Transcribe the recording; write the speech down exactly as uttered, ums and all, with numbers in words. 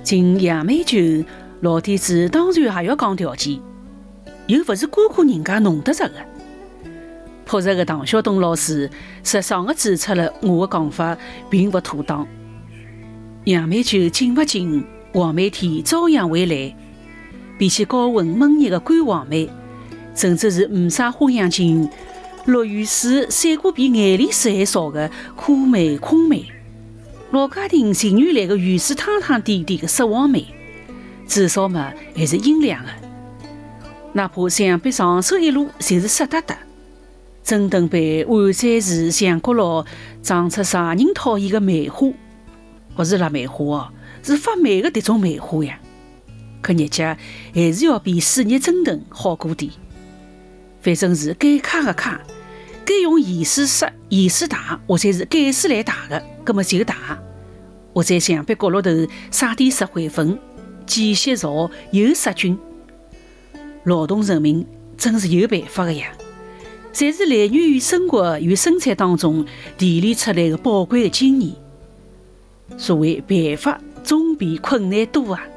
进杨梅酒，老底子当然也要讲条件，又不是个个人家弄得着的。朴实的唐晓东老师直爽地指出了我的讲法并不妥当。杨梅酒进不进，黄梅天照样会来。比起高温闷热的干黄梅，甚至是没啥花样劲、落雨水散过比眼泪水还少的苦梅、空梅，老家庭情愿来个雨水汤汤点点的湿黄梅，至少嘛还是阴凉的。哪怕墙壁上手一路侪是湿哒哒，真等被湾仔市墙角落长出啥人讨厌的梅花，不是腊梅花哦，是发霉的迭种梅花呀。可日脚还是要比暑热蒸腾好过点。反正是改卡的卡，该用盐水湿、盐水打，或者是碱水来打的，葛么就打。或在墙壁角落头撒点石灰粉，既吸潮又杀菌。劳动人民真是有办法的呀，侪是来源于生活与生产当中提炼出来的宝贵的经验。所谓办法总比困难多啊。